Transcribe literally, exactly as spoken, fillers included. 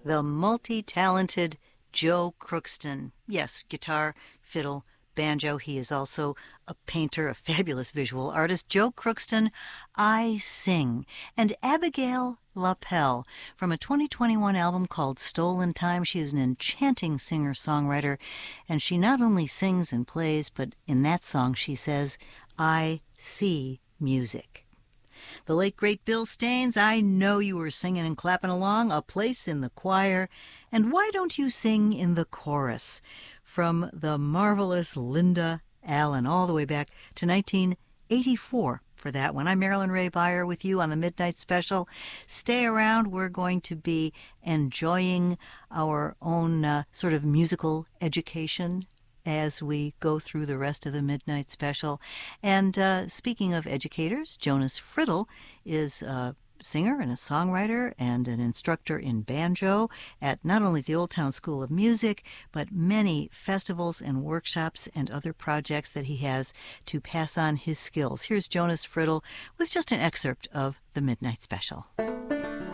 the multi-talented Joe Crookston. Yes, guitar, fiddle, banjo. He is also a painter, a fabulous visual artist. Joe Crookston, I Sing. And Abigail LaPelle, from a twenty twenty-one album called Stolen Time. She is an enchanting singer-songwriter, and she not only sings and plays, but in that song she says, I see music. The late, great Bill Staines, I know you were singing and clapping along, A Place in the Choir, and why don't you sing in the chorus? From the marvelous Linda Allen, all the way back to nineteen eighty-four for that one. I'm Marilyn Ray Beyer with you on the Midnight Special. Stay around. We're going to be enjoying our own uh, sort of musical education as we go through the rest of the Midnight Special. And uh, speaking of educators, Jonas Friddle is a singer and a songwriter and an instructor in banjo at not only the Old Town School of Music, but many festivals and workshops and other projects that he has to pass on his skills. Here's Jonas Friddle with just an excerpt of the Midnight Special.